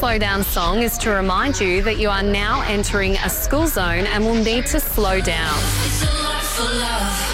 Slow Down song is to remind you that you are now entering a school zone and will need to slow down. It's a life for love.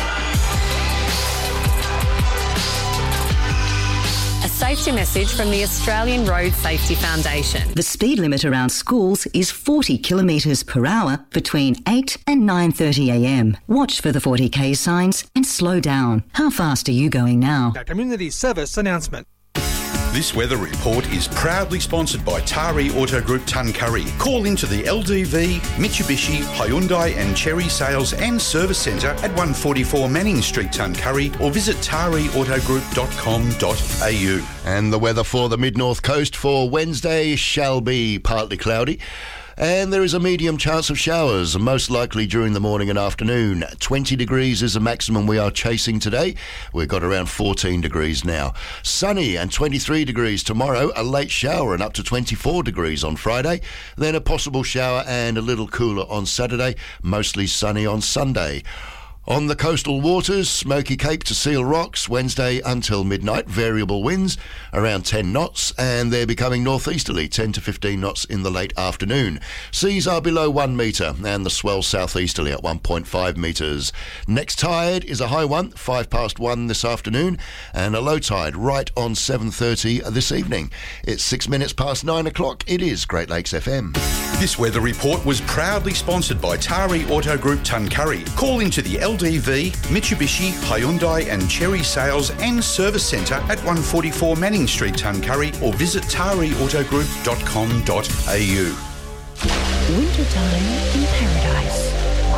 A safety message from the Australian Road Safety Foundation. The speed limit around schools is 40 kilometres per hour between 8 and 9:30am. Watch for the 40k signs and slow down. How fast are you going now? A community service announcement. This weather report is proudly sponsored by Tari Auto Group Tuncurry. Call into the LDV, Mitsubishi, Hyundai and Chery Sales and Service Centre at 144 Manning Street, Tuncurry, or visit tariautogroup.com.au. And the weather for the mid-north coast for Wednesday shall be partly cloudy. And there is a medium chance of showers, most likely during the morning and afternoon. 20 degrees is the maximum we are chasing today. We've got around 14 degrees now. Sunny and 23 degrees tomorrow, a late shower and up to 24 degrees on Friday. Then a possible shower and a little cooler on Saturday, mostly sunny on Sunday. On the coastal waters, Smoky Cape to Seal Rocks, Wednesday until midnight, variable winds around 10 knots, and they're becoming northeasterly, 10 to 15 knots in the late afternoon. Seas are below 1 metre, and the swell southeasterly at 1.5 metres. Next tide is a high one, 1:05 this afternoon, and a low tide right on 7:30 this evening. It's 6 minutes past 9 o'clock. It is Great Lakes FM. This weather report was proudly sponsored by Tari Auto Group Tuncurry. Call into the LDV, Mitsubishi, Hyundai and Chery Sales and Service Centre at 144 Manning Street, Tuncurry, or visit tariautogroup.com.au. Wintertime in Paradise.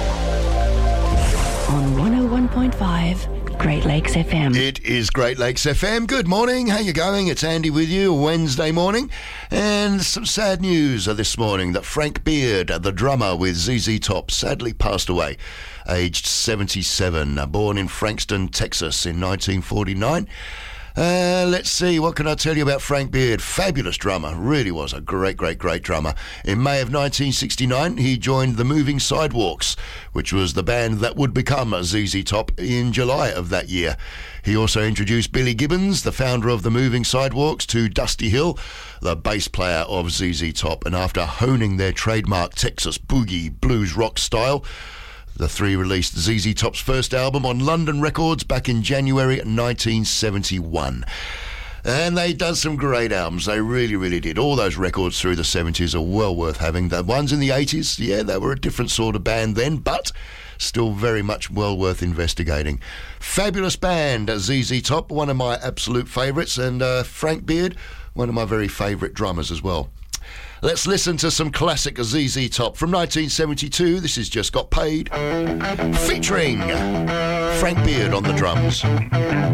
On 101.5 Great Lakes FM. It is Great Lakes FM. Good morning. How you going? It's Andy with you, Wednesday morning. And some sad news this morning that Frank Beard, the drummer with ZZ Top, sadly passed away, aged 77, born in Frankston, Texas in 1949. Let's see, what can I tell you about Frank Beard? Fabulous drummer, really was a great drummer. In May of 1969, he joined the Moving Sidewalks, which was the band that would become ZZ Top in July of that year. He also introduced Billy Gibbons, the founder of the Moving Sidewalks, to Dusty Hill, the bass player of ZZ Top, and after honing their trademark Texas boogie blues rock style, the three released ZZ Top's first album on London Records back in January 1971. And they done some great albums. They really did. All those records through the 70s are well worth having. The ones in the 80s, yeah, they were a different sort of band then, but still very much well worth investigating. Fabulous band, ZZ Top, one of my absolute favourites, and Frank Beard, one of my very favourite drummers as well. Let's listen to some classic ZZ Top from 1972. This is Just Got Paid, featuring Frank Beard on the drums.